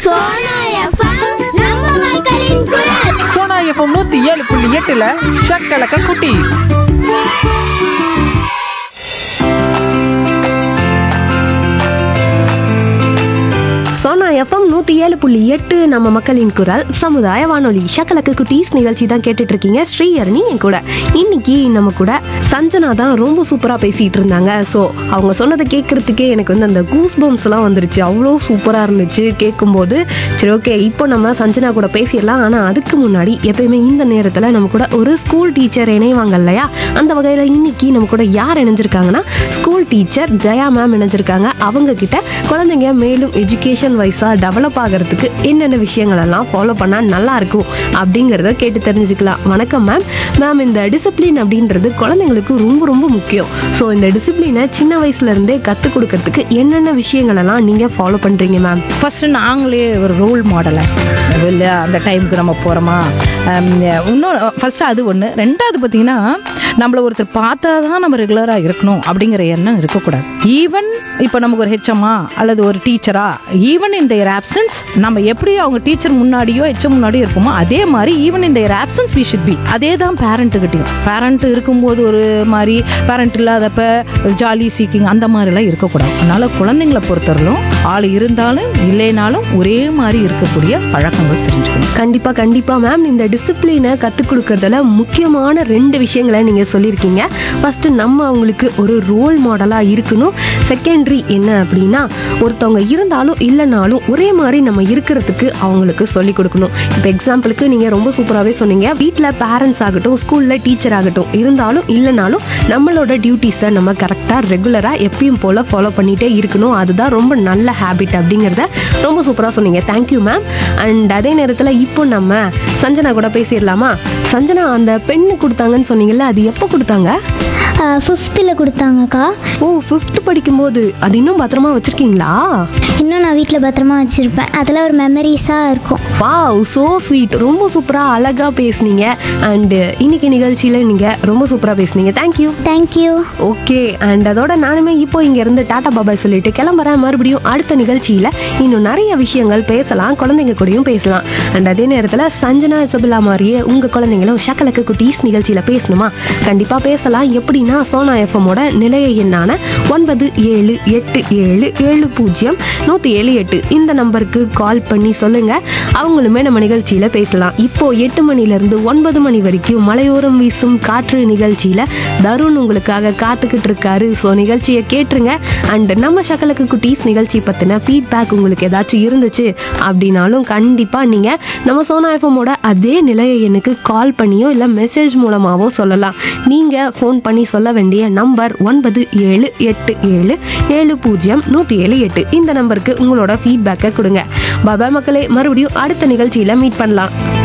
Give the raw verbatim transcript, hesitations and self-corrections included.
Sona FM நம்ம மக்களின் குரல். சோனா எஃப்எம் நூத்தி ஏழு புள்ளி எட்டுல ஷக்கலக்க குட்டி. சோனா எஃப்எம் நூற்றி ஏழு புள்ளி எட்டு நம்ம மக்களின் குரல் சமுதாய வானொலி ஷக்கலக்கு குட்டீஸ் நிகழ்ச்சி தான் கேட்டுட்டு இருக்கீங்க. ஸ்ரீஹரணி என் கூட. இன்னைக்கு நம்ம கூட சஞ்சனா தான் ரொம்ப சூப்பராக பேசிகிட்டு இருந்தாங்க. ஸோ அவங்க சொன்னதை கேட்குறதுக்கே எனக்கு வந்து அந்த கூஸ் பம்ஸ் எல்லாம் வந்துருச்சு. அவ்வளோ சூப்பராக இருந்துச்சு கேட்கும்போது. சரி, ஓகே, இப்போ நம்ம சஞ்சனா கூட பேசிடலாம். ஆனால் அதுக்கு முன்னாடி எப்பயுமே இந்த நேரத்தில் நம்ம கூட ஒரு ஸ்கூல் டீச்சர் இணைவாங்க இல்லையா? அந்த வகையில் இன்னைக்கு நம்ம கூட யார் இணைஞ்சிருக்காங்கன்னா ஸ்கூல் டீச்சர் ஜெயா மேம் இணைஞ்சிருக்காங்க. அவங்க கிட்ட குழந்தைங்க மேலும் எஜுகேஷன் வைஸாக டெவலப் ஆகிறதுக்கு என்னென்ன விஷயங்கள் எல்லாம் ஃபாலோ பண்ணால் நல்லா இருக்கும் அப்படிங்கிறத கேட்டு தெரிஞ்சுக்கலாம். வணக்கம் மேம். மேம், இந்த டிசிப்ளின் அப்படின்றது குழந்தைங்களுக்கு ரொம்ப ரொம்ப முக்கியம். ஸோ இந்த டிசிப்ளினை சின்ன வயசுல இருந்தே கற்றுக் கொடுக்கறதுக்கு என்னென்ன விஷயங்கள் எல்லாம் நீங்கள் ஃபாலோ பண்ணுறீங்க மேம்? ஃபஸ்ட்டு நாங்களே ஒரு ரோல் மாடலை இல்லையா, அந்த டைமுக்கு நம்ம போகிறோமா, இன்னும் ஃபஸ்ட்டு அது ஒன்று. ரெண்டாவது பார்த்தீங்கன்னா, நம்மளை ஒருத்தர் பார்த்தா தான் நம்ம ரெகுலராக இருக்கணும் அப்படிங்கிற எண்ணம் இருக்கக்கூடாது. ஈவன் இப்போ நமக்கு ஒரு ஹெச்எம்மா அல்லது ஒரு டீச்சரா, ஈவன் இந்த இயர் ஆப்சன்ஸ் நம்ம எப்படி அவங்க டீச்சர் முன்னாடியோ ஹெச்எம் முன்னாடியோ இருப்போமோ அதே மாதிரி ஈவன் இந்த year options we should be. அதே தான் பேரண்ட்டுக்கிட்டையும். பேரண்ட் இருக்கும்போது ஒரு மாதிரி, பேரண்ட் இல்லாதப்ப ஜாலி சீக்கிங் அந்த மாதிரிலாம் இருக்கக்கூடாது. அதனால் குழந்தைங்களை பொறுத்தவரையிலும் ஆள் இருந்தாலும் இல்லைனாலும் ஒரே மாதிரி இருக்கக்கூடிய பழக்கங்கள் தெரிஞ்சுக்கணும். கண்டிப்பாக கண்டிப்பாக மேம். இந்த டிசிப்ளினை கற்றுக் கொடுக்கறதுல முக்கியமான ரெண்டு விஷயங்களை நீங்கள் சொல்லியிருக்கீங்க. ஃபஸ்ட்டு நம்ம அவங்களுக்கு ஒரு ரோல் மாடலாக இருக்கணும். செகண்டரி என்ன அப்படின்னா, ஒருத்தவங்க இருந்தாலும் இல்லைனாலும் ஒரே மாதிரி நம்ம இருக்கிறதுக்கு அவங்களுக்கு சொல்லிக் கொடுக்கணும். இப்போ எக்ஸாம்பிளுக்கு நீங்கள் ரொம்ப சூப்பராகவே சொன்னீங்க. வீட்டில் பேரண்ட்ஸ் ஆகட்டும், ஸ்கூலில் டீச்சர் ஆகட்டும், இருந்தாலும் இல்லைனாலும் நம்மளோட டியூட்டிஸை நம்ம கரெக்டாக ரெகுலராக எப்பயும் போல் ஃபாலோ பண்ணிகிட்டே இருக்கணும். அதுதான் ரொம்ப நல்ல ஹேபிட் அப்படிங்கிறத ரொம்ப சூப்பராக சொன்னீங்க. Thank you ma'am. அண்ட் அதே நேரத்தில் இப்போ நம்ம சஞ்சனா கூட பேசிடலாமா? சஞ்சனா, அந்த பெண்ணு கொடுத்தாங்கன்னு சொன்னீங்கல்ல, அது எப்போ கொடுத்தாங்க? ஃபிஃப்த்தில் கொடுத்தாங்கக்கா. ஓ, ஃபிஃப்த்து படிக்கும்போது. அது இன்னும் பத்திரமா வச்சுருக்கீங்களா? இன்னும் நான் வீட்டில் பத்திரமா வச்சுருப்பேன். அதெல்லாம் ஒரு மெமரிஸாக இருக்கும். Wow, so sweet. ரொம்ப சூப்பராக அழகாக பேசுனீங்க. அண்டு இன்னைக்கு நிகழ்ச்சியில் நீங்கள் ரொம்ப சூப்பராக பேசுனீங்க. தேங்க்யூ. தேங்க்யூ. ஓகே, அண்ட் அதோட நானுமே இப்போ இங்கேருந்து டாட்டா பாபாய் சொல்லிட்டு கிளம்புறேன். மறுபடியும் அடுத்த நிகழ்ச்சியில் இன்னும் நிறைய விஷயங்கள் பேசலாம், குழந்தைங்க கூடயும் பேசலாம். அண்ட் அதே நேரத்தில் சஞ்சனா இசபிலா மாதிரியே உங்கள் குழந்தைங்களும் ஷக்கலக்கு குட்டீஸ் நிகழ்ச்சியில் பேசணுமா? கண்டிப்பாக பேசலாம். எப்படின்னா, சோனா எஃப்எம்மோட நிலைய எண்ணான ஒன்பது ஏழு எட்டு ஏழு ஏழு பூஜ்ஜியம் நூற்றி ஏழு எட்டு இந்த நம்பருக்கு கால் பண்ணி சொல்லுங்க. அவங்களுமே நம்ம நிகழ்ச்சியில பேசலாம். இப்போ எட்டு மணிலேருந்து ஒன்பது மணி வரைக்கும் மலையோரம் வீசும் காற்று நிகழ்ச்சியில தருண் உங்களுக்காக காத்துக்கிட்டு இருக்காரு. ஸோ நிகழ்ச்சியை கேட்டுருங்க. அண்ட் நம்ம ஷக்கலக்கு குட்டீஸ் நிகழ்ச்சி பற்றின ஃபீட்பேக் உங்களுக்கு ஏதாச்சும் இருந்துச்சு அப்படின்னாலும் கண்டிப்பாக நீங்கள் நம்ம சோனா எஃப்எம்மோட அதே நிலைய எண்ணுக்கு கால் பண்ணியோ இல்லை மெசேஜ் மூலமாகவோ சொல்லலாம். நீங்கள் ஃபோன் பண்ணி சொல்ல வேண்டிய நம்பர் ஒன்பது ஏழு எட்டு ஏழு ஏழு பூஜ்ஜியம் நூற்றி ஏழு எட்டு இந்த நம்பருக்கு உங்களோட ஃபீட்பேக்கை கொடுங்க. பாபா மக்களே, மறுபடியும் அடுத்த நிகழ்ச்சியில் மீட் பண்ணலாம்.